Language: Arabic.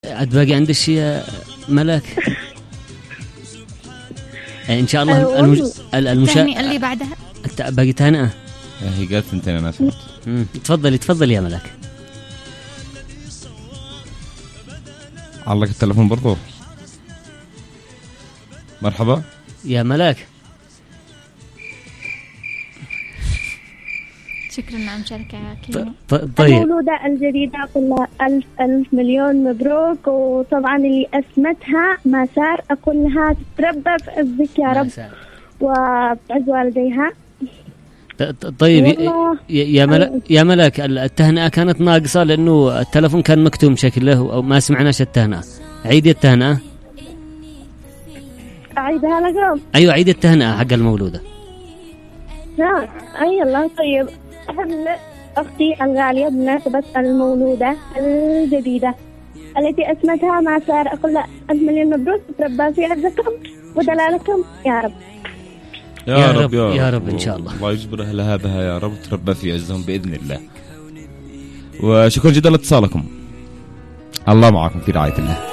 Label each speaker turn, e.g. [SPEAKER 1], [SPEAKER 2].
[SPEAKER 1] عاد باقي عندك شيء يا ملاك؟ ان شاء الله
[SPEAKER 2] الثاني اللي بعدها
[SPEAKER 1] باقي تهنئة.
[SPEAKER 3] هي قالت ثنتين انا سمعت.
[SPEAKER 1] تفضلي يا ملاك.
[SPEAKER 3] علق التلفون برضو. مرحبا
[SPEAKER 1] يا ملاك.
[SPEAKER 2] شكرا على المشاركة.
[SPEAKER 1] طيب
[SPEAKER 4] المولودة الجديدة كلها ألف مليون مبروك. وطبعا اللي أسمتها مسار أقول لها تتربى في عزك يا رب وبعز والديها.
[SPEAKER 1] طيب يا ملاك التهنئة كانت ناقصة لأنه التلفون كان مكتوم شكله أو ما سمعناش التهنئة. عيدي التهنئة.
[SPEAKER 4] أعيدها لكم؟
[SPEAKER 1] أيوة عيدي التهنئة حق المولودة.
[SPEAKER 4] لا أي الله. طيب أختي الغالية بمناسبة المولودة الجديدة التي اسمتها مسار أقول لها 1000 مليون مبروك تتربى في عزكم ودلالكم يا رب.
[SPEAKER 3] يا رب
[SPEAKER 1] إن شاء الله.
[SPEAKER 3] الله يجبر أهلها بها يا رب تربى في عزهم بإذن الله. وشكرا جدا لاتصالكم. الله معكم في رعاية الله.